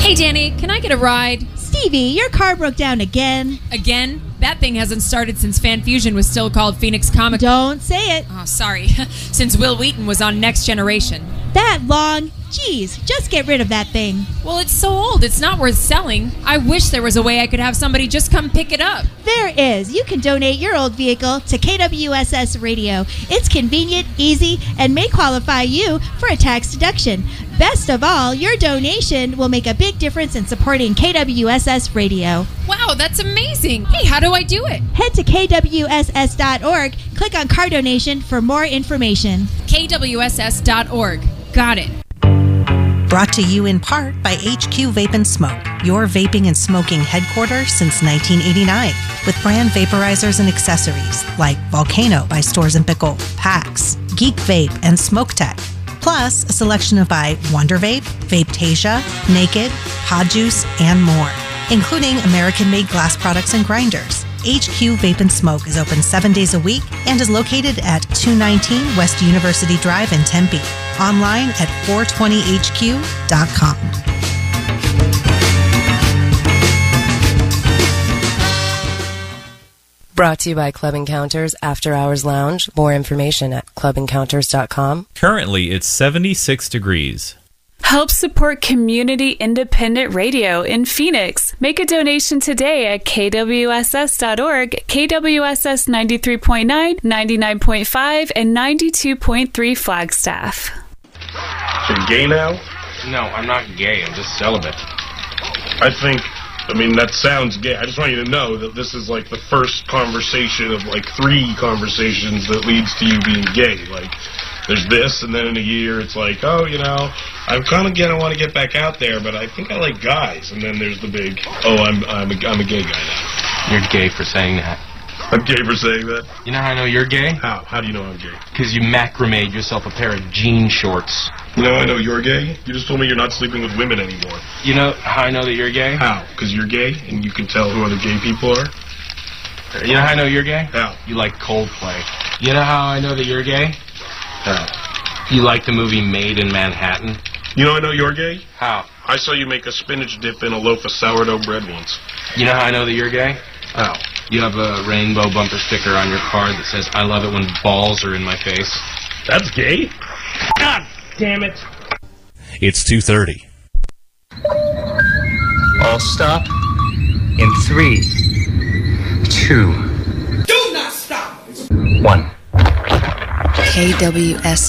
Hey, Danny, can I get a ride? Stevie, your car broke down again. Again? That thing hasn't started since Fan Fusion was still called Phoenix Comic. Don't say it. Oh, sorry. Since Will Wheaton was on Next Generation. That long? Jeez, just get rid of that thing. Well, it's so old, it's not worth selling. I wish there was a way I could have somebody just come pick it up. There is. You can donate your old vehicle to KWSS Radio. It's convenient, easy, and may qualify you for a tax deduction. Best of all, your donation will make a big difference in supporting KWSS Radio. Wow, that's amazing. Hey, how do I do it? Head to kwss.org, click on car donation for more information. KWSS.org. Got it. Brought to you in part by HQ Vape and Smoke, your vaping and smoking headquarters since 1989, with brand vaporizers and accessories like Volcano by Stores & Pickle, PAX, Geek Vape, and Smoke Tech. Plus, a selection by Wonder Vape, Vapetasia, Naked, Pod Juice, and more, including American-made glass products and grinders. HQ Vape and Smoke is open 7 days a week and is located at 219 West University Drive in Tempe. Online at 420hq.com. Brought to you by Club Encounters After Hours Lounge. More information at clubencounters.com. Currently, it's 76 degrees. Help support community independent radio in Phoenix. Make a donation today at kwss.org, KWSS 93.9, 99.5, and 92.3 Flagstaff. You're gay now? No, I'm not gay. I'm just celibate. I mean, that sounds gay. I just want you to know that this is like the first conversation of like 3 conversations that leads to you being gay. Like, there's this, and then in a year it's like, oh, you know, I'm kind of gay, I want to get back out there, but I think I like guys. And then there's the big, oh, I'm a gay guy now. You're gay for saying that. I'm gay for saying that? You know how I know you're gay? How? How do you know I'm gay? Because you macrameed yourself a pair of jean shorts. You know I know you're gay? You just told me you're not sleeping with women anymore. You know how I know that you're gay? How? Because you're gay, and you can tell who other gay people are? You know how I know you're gay? How? You like Coldplay. You know how I know that you're gay? How? You like the movie Made in Manhattan? You know I know you're gay? How? I saw you make a spinach dip in a loaf of sourdough bread once. You know how I know that you're gay? How? You have a rainbow bumper sticker on your car that says, I love it when balls are in my face. That's gay? God damn it. It's 2:30. All stop in 3, 2. Do not stop! 1. KWSS